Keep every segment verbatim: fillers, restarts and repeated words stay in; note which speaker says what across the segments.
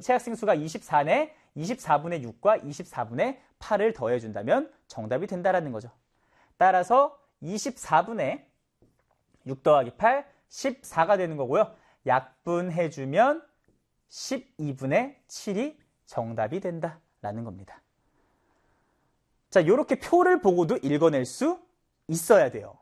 Speaker 1: 전체 학생 수가 이십사네 이십사분의 육과 이십사분의 팔을 더해준다면 정답이 된다라는 거죠. 따라서 이십사분의 육 더하기 팔, 십사가 되는 거고요. 약분해주면 십이분의 칠이 정답이 된다라는 겁니다. 자, 이렇게 표를 보고도 읽어낼 수 있어야 돼요.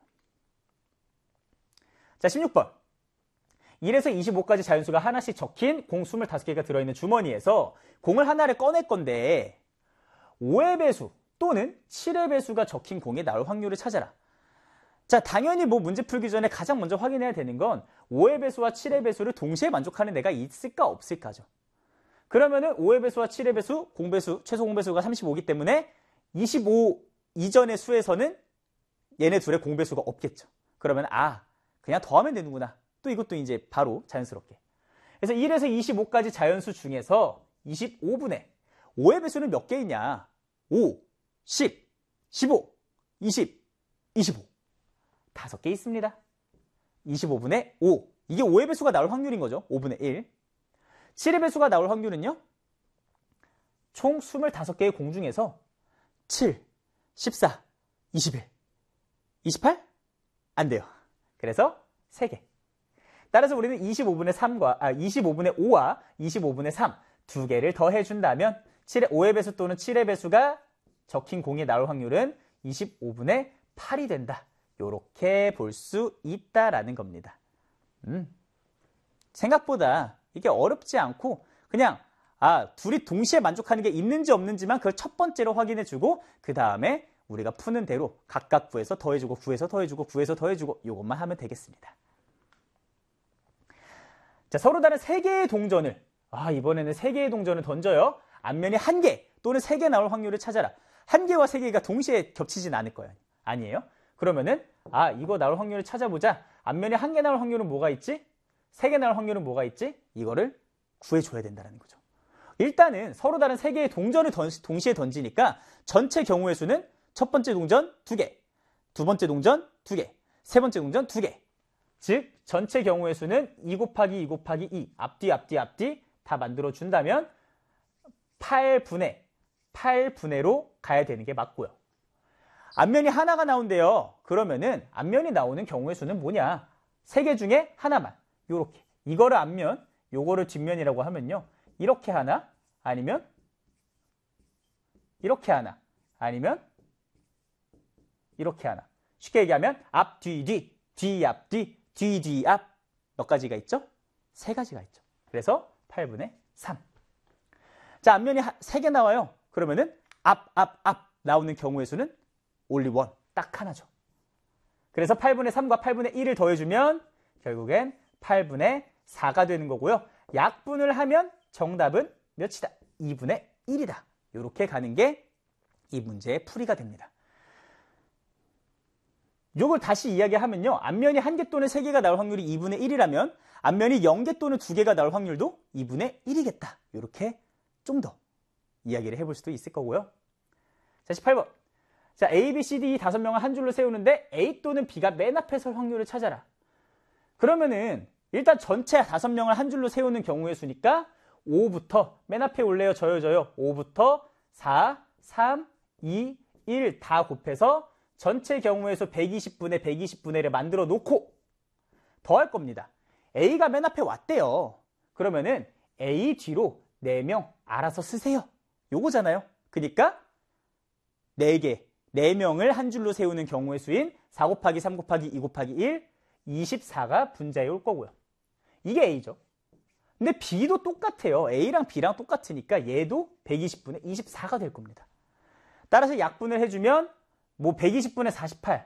Speaker 1: 자, 십육 번. 일에서 이십오까지 자연수가 하나씩 적힌 공 이십오 개가 들어있는 주머니에서 공을 하나를 꺼낼 건데 오의 배수 또는 칠의 배수가 적힌 공이 나올 확률을 찾아라. 자, 당연히 뭐 문제 풀기 전에 가장 먼저 확인해야 되는 건 오의 배수와 칠의 배수를 동시에 만족하는 애가 있을까 없을까죠. 그러면은 오의 배수와 칠의 배수, 공배수, 최소 공배수가 삼십오이기 때문에 이십오 이전의 수에서는 얘네 둘의 공배수가 없겠죠. 그러면 아, 그냥 더하면 되는구나. 또 이것도 이제 바로 자연스럽게. 그래서 일에서 이십오까지 자연수 중에서 이십오분의 오의 배수는 몇 개 있냐? 오, 십, 십오, 이십, 이십오. 다섯 개 있습니다. 이십오분의 오. 이게 오의 배수가 나올 확률인 거죠. 오분의 일. 칠의 배수가 나올 확률은요? 총 이십오 개의 공 중에서 칠, 십사, 이십일, 이십팔? 안 돼요. 그래서 세 개. 따라서 우리는 이십오분의 삼과, 아, 이십오분의 오와 이십오분의 삼 두 개를 더해준다면 칠의 오의 배수 또는 칠의 배수가 적힌 공이 나올 확률은 이십오분의 팔이 된다. 요렇게 볼 수 있다라는 겁니다. 음. 생각보다 이게 어렵지 않고 그냥 아, 둘이 동시에 만족하는 게 있는지 없는지만 그걸 첫 번째로 확인해주고 그 다음에 우리가 푸는 대로 각각 구해서 더해주고 구해서 더해주고 구해서 더해주고 이것만 하면 되겠습니다. 자, 서로 다른 세 개의 동전을 아, 이번에는 세 개의 동전을 던져요. 앞면이 한 개 또는 세 개 나올 확률을 찾아라. 한 개와 세 개가 동시에 겹치진 않을 거예요. 아니에요? 그러면은 아, 이거 나올 확률을 찾아보자. 앞면이 한 개 나올 확률은 뭐가 있지? 세 개 나올 확률은 뭐가 있지? 이거를 구해줘야 된다는 거죠. 일단은 서로 다른 세 개의 동전을 동시에 던지니까 전체 경우의 수는 첫 번째 동전 두 개, 두 번째 동전 두 개, 세 번째 동전 두 개. 즉 전체 경우의 수는 이 곱하기 이 곱하기 이, 앞뒤 앞뒤 앞뒤 다 만들어준다면 팔분의, 팔분의로 가야 되는 게 맞고요. 앞면이 하나가 나온대요. 그러면은 앞면이 나오는 경우의 수는 뭐냐? 세 개 중에 하나만. 요렇게. 이거를 앞면, 요거를 뒷면이라고 하면요. 이렇게 하나, 아니면 이렇게 하나, 아니면 이렇게 하나. 쉽게 얘기하면 앞, 뒤, 뒤, 뒤, 앞, 뒤, 뒤, 뒤, 앞. 몇 가지가 있죠? 세 가지가 있죠. 그래서 팔분의 삼. 자, 앞면이 세 개 나와요. 그러면은 앞, 앞, 앞 나오는 경우의 수는 only one. 딱 하나죠. 그래서 팔분의 삼과 팔분의 일을 더해주면 결국엔 팔분의 사가 되는 거고요. 약분을 하면 정답은 몇이다? 이분의 일이다. 이렇게 가는 게 이 문제의 풀이가 됩니다. 이걸 다시 이야기하면요. 앞면이 한 개 또는 세 개가 나올 확률이 이분의 일이라면 앞면이 영 개 또는 두 개가 나올 확률도 이분의 일이겠다. 이렇게 좀 더 이야기를 해볼 수도 있을 거고요. 자, 십팔 번. 자, A, B, C, D, E 다섯 명을 한 줄로 세우는데 A 또는 B가 맨 앞에 설 확률을 찾아라. 그러면은 일단 전체 다섯 명을 한 줄로 세우는 경우의 수니까 오부터 맨 앞에 올래요, 저요, 저요. 오부터 사, 삼, 이, 일 다 곱해서 전체 경우의 수 백이십분의 백이십분의를 만들어 놓고 더할 겁니다. A가 맨 앞에 왔대요. 그러면은 A 뒤로 네 명 알아서 쓰세요. 요거잖아요. 그러니까 네 개, 네 명을 한 줄로 세우는 경우의 수인 사 곱하기 삼 곱하기 이 곱하기 일, 이십사가 분자에 올 거고요. 이게 A죠. 근데 B도 똑같아요. A랑 B랑 똑같으니까 얘도 백이십분의 이십사가 될 겁니다. 따라서 약분을 해주면 뭐 백이십분의 사십팔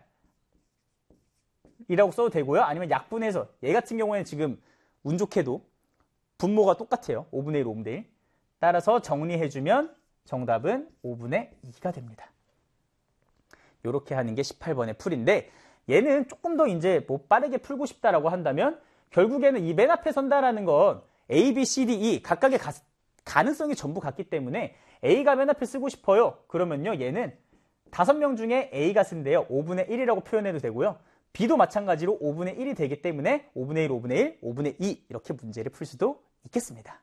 Speaker 1: 이라고 써도 되고요. 아니면 약분해서 얘 같은 경우에는 지금 운 좋게도 분모가 똑같아요. 오분의 일, 오분의 일. 따라서 정리해주면 정답은 오분의 이가 됩니다. 이렇게 하는 게 십팔 번의 풀인데 얘는 조금 더 이제 뭐 빠르게 풀고 싶다라고 한다면 결국에는 이 맨 앞에 선다라는 건 A, B, C, D, E 각각의 가, 가능성이 전부 같기 때문에 A가 맨 앞에 쓰고 싶어요. 그러면요 얘는 다섯 명 중에 A가 쓴대요. 오분의 일이라고 표현해도 되고요. B도 마찬가지로 오분의 일이 되기 때문에 오분의 일, 오분의 일, 오분의 이 이렇게 문제를 풀 수도 있겠습니다.